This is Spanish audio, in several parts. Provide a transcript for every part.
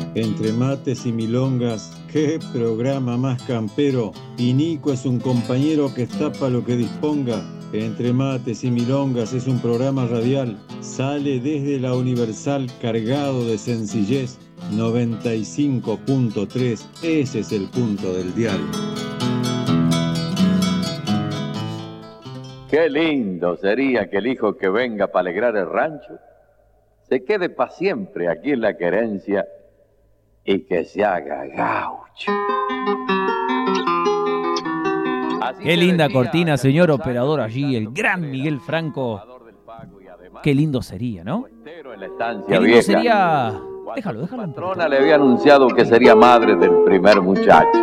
Entre mates y milongas, qué programa más campero. Y Nico es un compañero que está pa' lo que disponga. Entre mates y milongas es un programa radial. Sale desde la Universal cargado de sencillez. 95.3, ese es el punto del dial. Qué lindo sería que el hijo que venga para alegrar el rancho se quede para siempre aquí en la querencia y que se haga gaucho. Qué linda cortina, señor operador allí, el gran Miguel Franco. Qué lindo sería, ¿no? Qué lindo sería... Déjalo. La patrona le había anunciado que sería madre del primer muchacho.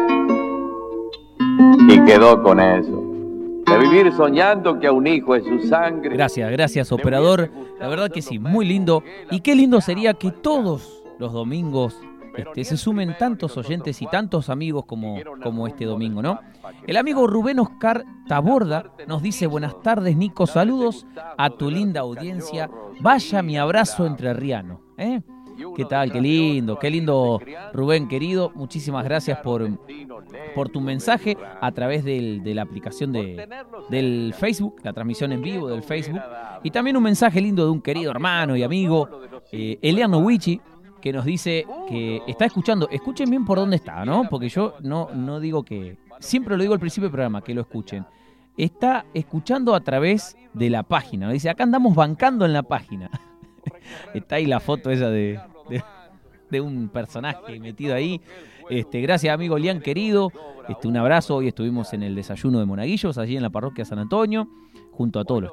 Y quedó con eso. De vivir soñando que a un hijo es su sangre. Gracias, operador. La verdad que sí, muy lindo. Y qué lindo sería que todos los domingos se sumen tantos oyentes y tantos amigos como este domingo, ¿no? El amigo Rubén Oscar Taborda nos dice: buenas tardes, Nico, saludos a tu linda audiencia. Vaya mi abrazo entrerriano, ¿eh? ¿Qué tal? Qué lindo, Rubén, querido. Muchísimas gracias por tu mensaje a través de la aplicación del Facebook, la transmisión en vivo del Facebook. Y también un mensaje lindo de un querido hermano y amigo, Eliano Wichi, que nos dice que está escuchando. Escuchen bien por dónde está, ¿no? Porque yo no digo que... Siempre lo digo al principio del programa, que lo escuchen. Está escuchando a través de la página. Dice, acá andamos bancando en la página. Está ahí la foto esa de un personaje metido ahí. Gracias, amigo Lian, querido. Un abrazo. Hoy estuvimos en el desayuno de Monaguillos, allí en la parroquia San Antonio, junto a todos los